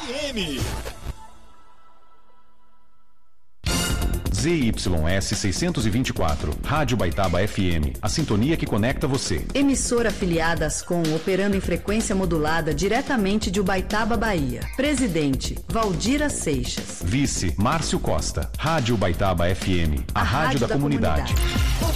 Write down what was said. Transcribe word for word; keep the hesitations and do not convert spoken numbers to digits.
M. Z Y S seiscentos e vinte e quatro, Rádio Baitaba F M, a sintonia que conecta você. Emissora afiliada às Com, operando em frequência modulada diretamente de Ubaitaba, Bahia. Presidente, Valdira Seixas. Vice, Márcio Costa. Rádio Baitaba F M, a, a rádio, rádio da, da comunidade. comunidade.